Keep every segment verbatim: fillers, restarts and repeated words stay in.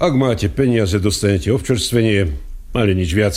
Ak máte peniaze, dostanete občerstvenie, ale nič viac.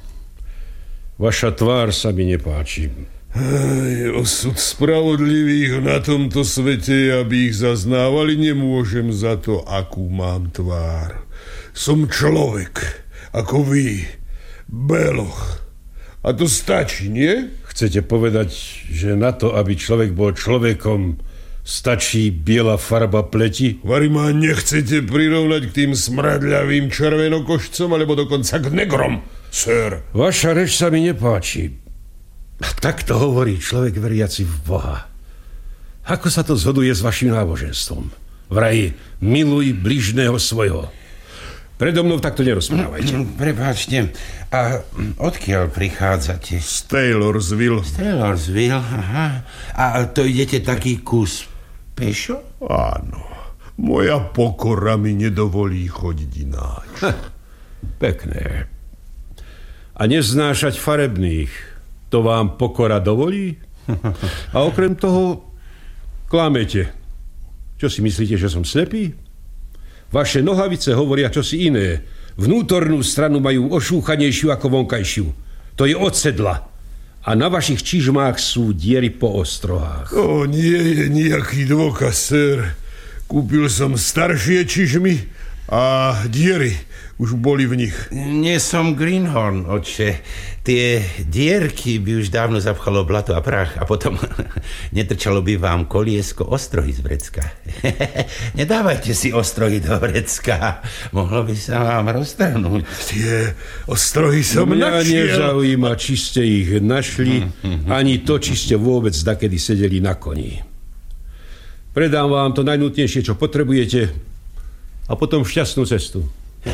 Vaša tvár sa mi nepáči. Aj, osud spravodlivých na tomto svete, aby ich zaznávali, nemôžem za to, akú mám tvár. Som človek, ako vy, beloch. A to stačí, nie? Chcete povedať, že na to, aby človek bol človekom, stačí biela farba pleti? Vari ma nechcete prirovnať k tým smradľavým červenokošcom, alebo dokonca k negrom, sir? Vaša reč sa mi nepáči. A takto hovorí človek veriaci v Boha. Ako sa to zhoduje s vašim náboženstvom? Vraj, miluj bližného svojho. Predo mnou takto nerozprávajte. Prepáčte, a odkiaľ prichádzate? Z Taylorsville. Z Taylorsville, aha. A to idete taký kus pešo? Áno. Moja pokora mi nedovolí chodiť ináč. Ha, pekné. A neznášať farebných, to vám pokora dovolí? A okrem toho klamete. Čo si myslíte, že som slepý? Vaše nohavice hovoria čosi iné. Vnútornú stranu majú ošúchanejšiu ako vonkajšiu. To je od sedla. A na vašich čižmách sú diery po ostrohách. To nie je nejaký dôkaz, sir. Kúpil som staršie čižmy a diery už boli v nich. Nie som Greenhorn, otče. Tie dierky by už dávno zapchalo blato a prach a potom netrčalo by vám koliesko ostrohy z vrecka. Nedávajte si ostrohy do vrecka. Mohlo by sa vám roztrhnúť. Tie ostrohy som Mňa našiel. nezaujíma, či ste ich našli, ani to, či ste vôbec dakedy sedeli na koni. Predám vám to najnutnejšie, čo potrebujete, a potom šťastnú cestu.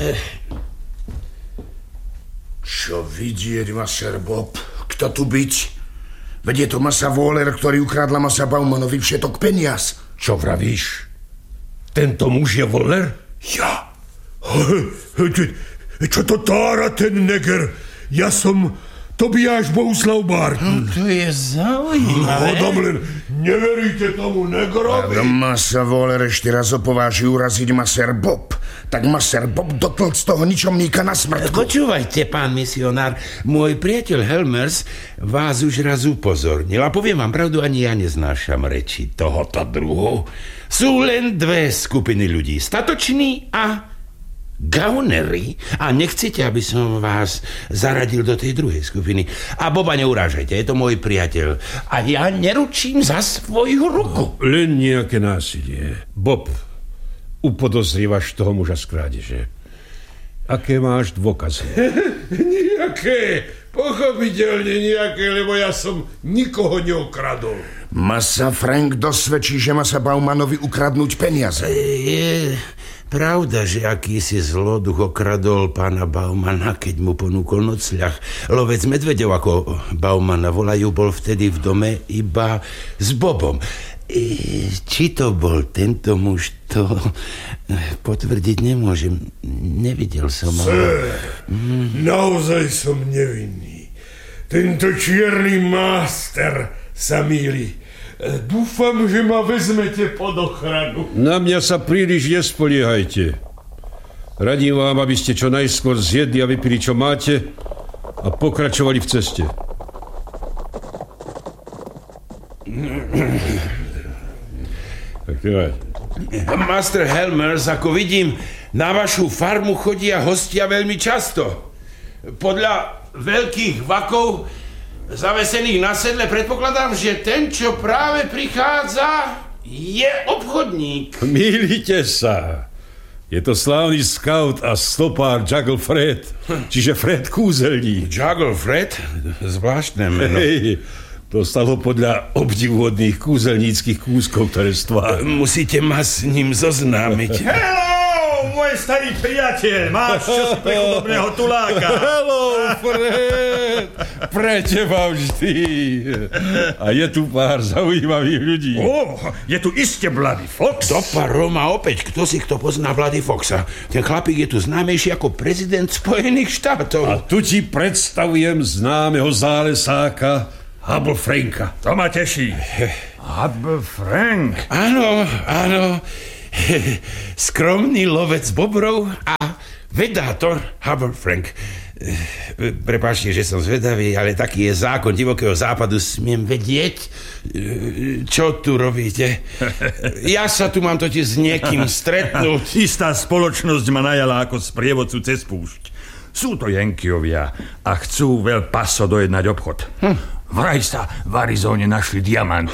Čo vidieť, Maser Bob? Kto tu byť? Veď je to Masa Waller, ktorý ukradla Masa Baumanovi všetok peniaz. Čo vravíš? Tento muž je Waller? Ja? Čo to tára ten neger? Ja som Tobiáš Bohuslav Barton. No, to je zaujímavé. Hodom len neveríte tomu negrovi? Ak Masa Waller ešte raz opováži uraziť Maser Bob, tak Maser Bob dotlc z toho ničomníka na smrtku. Počúvajte, pán misionár, môj priateľ Helmers vás už raz upozornil a poviem vám pravdu, ani ja neznášam reči tohoto druhu. Sú len dve skupiny ľudí, statoční a gaunery. A nechcete, aby som vás zaradil do tej druhej skupiny. A Boba neurážajte, je to môj priateľ. A ja neručím za svoju ruku. Len nejaké násilie. Bob, upodozrievaš toho muža z krádeže. Aké máš dôkazy? Nijaké. Pochopiteľne nijaké, lebo ja som nikoho neokradol. Masa Frank dosvedčí, že Masa Baumanovi ukradnúť peniaze. Je pravda, že akýsi zloduch okradol pána Baumana, keď mu ponúkol nocľah. Lovec medveďov, ako Baumana volajú, bol vtedy v dome iba s Bobom. Či to bol tento muž, to potvrdiť nemôžem. Nevidel som ho. Sir, mm. naozaj som nevinný. Tento čierny máster sa mýli. Dúfam, že ma vezmete pod ochranu. Na mňa sa príliš nespoliehajte. Radím vám, aby ste čo najskôr zjedli a vypili, čo máte, a pokračovali v ceste. Master Helmers, ako vidím, na vašu farmu chodia hostia veľmi často. Podľa veľkých vakov zavesených na sedle predpokladám, že ten, čo práve prichádza, je obchodník. Mýlite sa. Je to slávny scout a stopár Juggle Fred, čiže Fred Kúzelník. Juggle Fred? Zvláštne meno. Hej, dostal ho podľa obdivuhodných kúzelníckých kúskov, ktoré stvár. Musíte ma s ním zoznámiť. Hello, môj starý priateľ, máš čosi pre chudobného tuláka. Hello, Fred, pre teba vždy. A je tu pár zaujímavých ľudí. Oh, je tu iste Bloody Fox. Dopa Roma opäť, kto si kto pozná Bloody Foxa. Ten chlapík je tu známejší ako prezident Spojených štátov. A tu ti predstavujem známeho zálesáka Hubble Franka. To ma teší. Hubble Frank. Áno, áno. Skromný lovec bobrov a Vedátor Haverfrank. Prepáčte, že som zvedavý, ale taký je zákon divokého západu. Smiem vedieť, čo tu robíte? Ja sa tu mám totiž s niekým stretnúť. Istá spoločnosť ma najala ako sprievodcu cez púšť. Sú to Yankeevia a chcú veľ paso dojednať obchod. Hm. Vraj sa v Arizóne našli diamanty.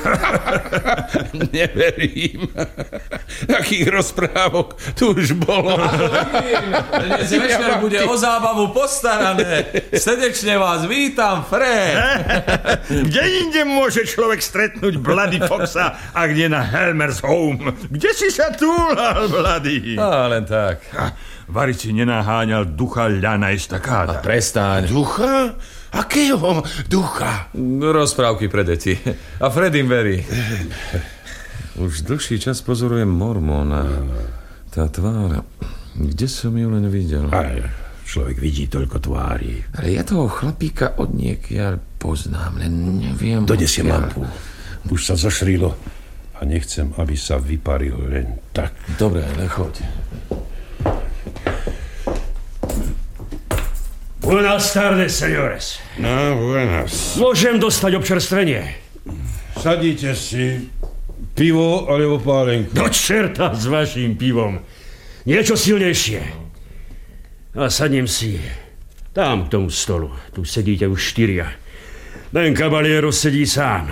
Neverím. Takých rozprávok tu už bolo. Dnes večer bude o zábavu postarané. Srdečne vás vítam, Fred. Kde inde môže človek stretnúť Bloody Foxa, ak nie na Helmer's Home? Kde si sa túlal, Bloody? Á, len tak. Vari si nenaháňal ducha ľana estakáda. Prestaň. Ducha? Akého ducha? Rozprávky pre deti. A Fred im verí. Už dlhší čas pozorujem Mormona. Tá tvár, kde som ju len videl? Aj, človek vidí toľko tvári. Ale ja toho chlapíka od niekiaľ poznám, len neviem... Donesiem lampu. Už sa zašrilo a nechcem, aby sa vyparil len tak. Dobre, ale choď. Buenas tardes, señores. No, buenas. Môžem dostať občerstvenie? Sadíte si pivo alebo pálenku. Do čerta s vaším pivom. Niečo silnejšie. A sadnem si tam k tomu stolu. Tu sedíte už štyria. Ten kabaliero sedí sám.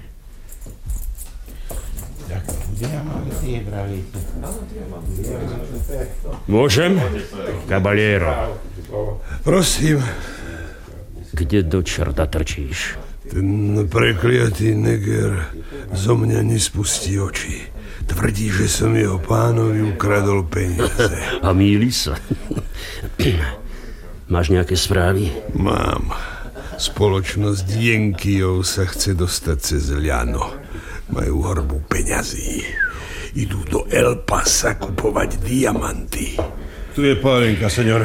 Môžem? Kabaliero. Prosím. Kde do čerta trčíš? Ten prekliatý neger zo mňa nespustí oči. Tvrdí, že som jeho pánovi ukradol peniaze. A mýli sa. Máš nejaké správy? Mám. Spoločnosť Yankeeov sa chce dostať cez ľano. Majú horbu peňazí. Idú do El Pasa kupovať diamanty. Tu je pálenka, seňor.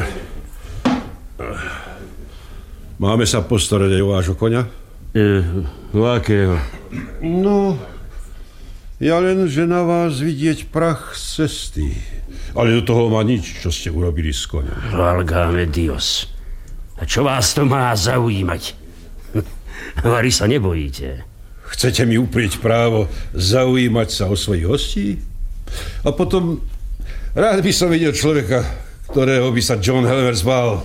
Máme sa postarať aj o vášho koňa? E, o akého? No, ja len, že na vás vidieť prach z cesty. Ale do toho má nič, čo ste urobili s koňom. Valgame Dios. A čo vás to má zaujímať? Vari sa nebojíte. Chcete mi uprieť právo zaujímať sa o svojich hostí? A potom rád by som videl človeka, ktorého by sa John Helmers bál.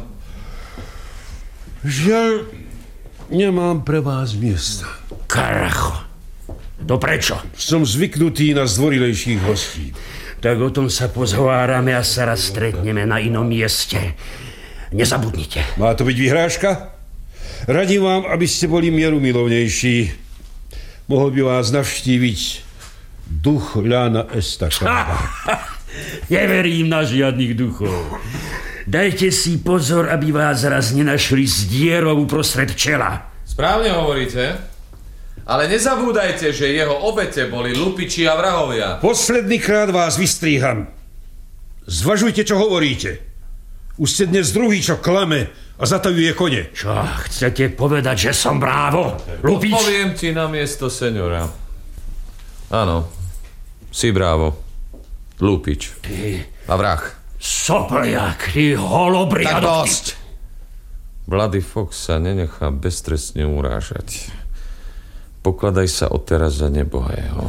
Žiaľ, nemám pre vás miesta. Karacho. To prečo? Som zvyknutý na zdvorilejších hostí. Tak o tom sa pozhovárame a sa raz stretneme na inom mieste. Nezabudnite. Má to byť vyhrážka? Radím vám, aby ste boli mierumilovnejší. Mohol by vás navštíviť duch Ľana Estakáda. Neverím na žiadnych duchov. Dajte si pozor, aby vás raz nenašli s dierou uprostred čela. Správne hovoríte, ale nezabúdajte, že jeho obete boli lupiči a vrahovia. Posledný krát vás vystríham. Zvažujte, čo hovoríte. Už ste dnes druhý, čo klame a zatajuje kone. Čo, chcete povedať, že som brávo? Lupič? Odpoviem ti na miesto seniora. Áno, si brávo. Lupič. Ty... A vrah. Sopliak, ty holobriadovky. Tak dosť. Bloody Fox sa nenechá beztrestne urážať. Pokladaj sa odteraz za nebohého.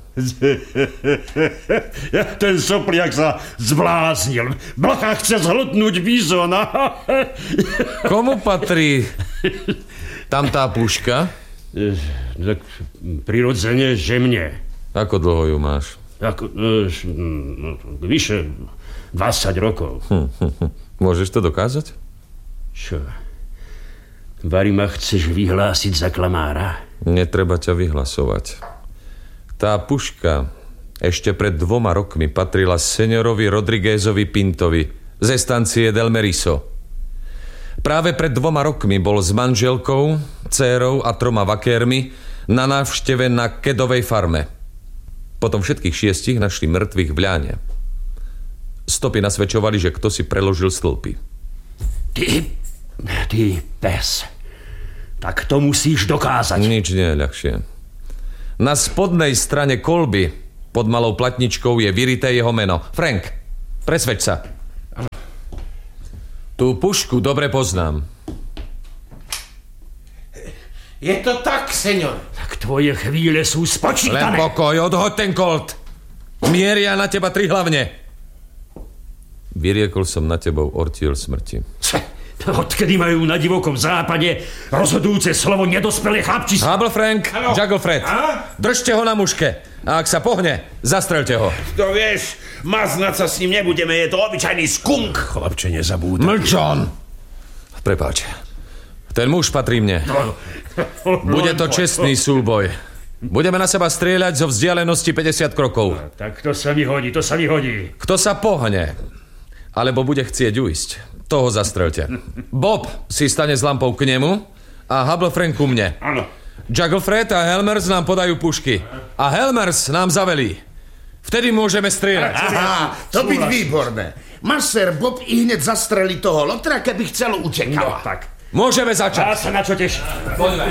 Ten sopliak sa zbláznil. Blacha chce zhltnúť bizona. Komu patrí tam tá puška? Tak prirodzene, že mne. Ako dlho ju máš? Ako, no, vyše dvadsať rokov. Hm, hm, hm. Môžeš to dokázať? Čo? Vari ma chceš vyhlásiť za klamára? Netreba ťa vyhlasovať. Tá puška ešte pred dvoma rokmi patrila seniorovi Rodriguezovi Pintovi ze stancie Del Meriso. Práve pred dvoma rokmi bol s manželkou, dcérou a troma vakérmi na návšteve na Kedovej farme. Potom všetkých šiestich našli mŕtvych v ľane. Stopy nasvedčovali, že kto si preložil stĺpy. Ty, ty pes. Tak to musíš dokázať. Nič nie je ľahšie. Na spodnej strane kolby pod malou platničkou je vyrité jeho meno. Frank, presvedč sa. Tú pušku dobre poznám. Je to tak, senior. Tak tvoje chvíle sú Len spočítané. pokoj, odhoď ten kolt. Mieria na teba tri hlavne. Vyriekol som na tebou ortiel smrti. Odkedy majú na divokom západe rozhodujúce slovo nedospelé chlapči... Hubble Frank, Juggle Fred, držte ho na muške. A ak sa pohne, zastrelte ho. To vieš, maznať sa s ním nebudeme, je to obyčajný skunk. Chlapče, nezabúdaj. Mlčon! Prepáč, ten muž patrí mne. Bude to čestný súboj. Budeme na seba strieľať zo vzdialenosti päťdesiat krokov. Tak to sa mi hodí, to sa mi hodí. Kto sa pohne, alebo bude chcieť uísť, toho zastrelte. Bob si stane s lampou k nemu a Hubble Frank ku mne. Áno. Juggle Fred a Helmers nám podajú pušky. A Helmers nám zavelí. Vtedy môžeme strieľať. Aha, to byť výborné. Maser Bob i hneď zastrelí toho lotra, keby chcel utekať. No tak. Môžeme Ja začať. sa na čo teším. Poďme.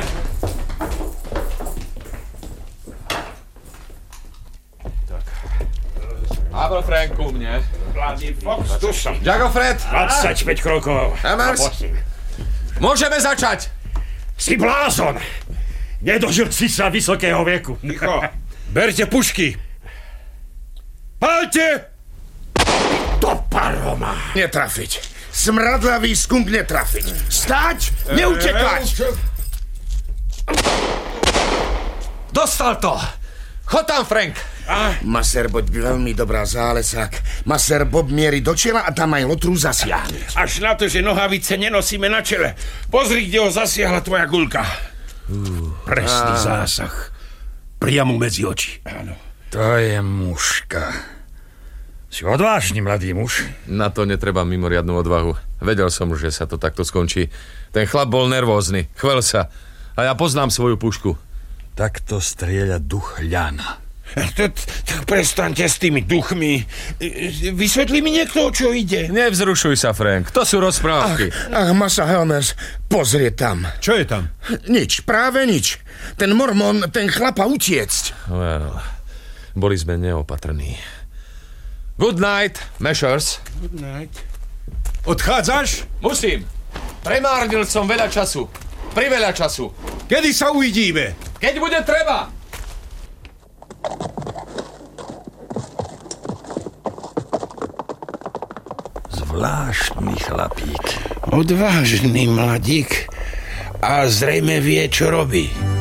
Hubble Frank ku mne. Fox, tu som. Juggle Fred. dvadsaťpäť krokov. Helmers. Môžeme začať. Si blázon. Nedožil si sa vysokého veku. Ticho. Berte pušky. Paľte! Do paroma. Netrafiť. Smradlavý skunk netrafiť. Stáť, neutekať. Dostal to. Chod tam, Frank. Maser Bob by veľmi dobrá zálesák. Maser Bob mierí do čela a tam aj lotru zasiahne. Až na to, že nohavice nenosíme na čele. Pozri, kde ho zasiahla tvoja guľka. Presný zásah. Priamo medzi oči. Áno. To je mužka. Si odvážny, mladý muž. Na to netreba mimoriadnu odvahu. Vedel som, že sa to takto skončí. Ten chlap bol nervózny, chvel sa. A ja poznám svoju pušku. Takto strieľa duch ľana. Tak, tak prestaňte s tými duchmi. Vysvetlí mi niekto, o čo ide. Nevzrušuj sa, Frank. To sú rozprávky. Ach, Masa Helmers, pozrie tam. Čo je tam? Nič, práve nič. Ten mormon, ten chlapa utiecť. Well, boli sme neopatrní. Good night, Meshers. Good night. Odchádzaš? Musím. Premárnil som veľa času. Priveľa času. Kedy sa uvidíme? Keď bude treba. Zvláštny chlapík. Odvážny mladík a zrejme vie, čo robí.